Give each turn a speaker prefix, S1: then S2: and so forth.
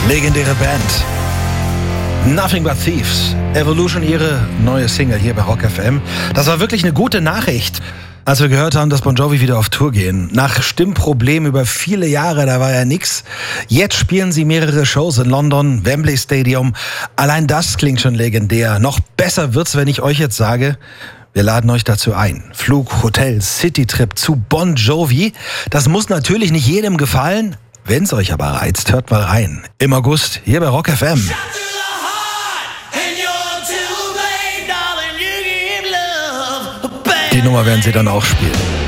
S1: Legendäre Band. Nothing But Thieves. Evolution, ihre neue Single hier bei Rock FM. Das war wirklich eine gute Nachricht, als wir gehört haben, dass Bon Jovi wieder auf Tour gehen. Nach Stimmproblemen über viele Jahre, da war ja nix. Jetzt spielen sie mehrere Shows in London, Wembley Stadium. Allein das klingt schon legendär. Noch besser wird's, wenn ich euch jetzt sage, wir laden euch dazu ein. Flug, Hotel, Citytrip zu Bon Jovi. Das muss natürlich nicht jedem gefallen. Wenn's euch aber reizt, hört mal rein. Im August hier bei Rock FM. Die Nummer werden sie dann auch spielen.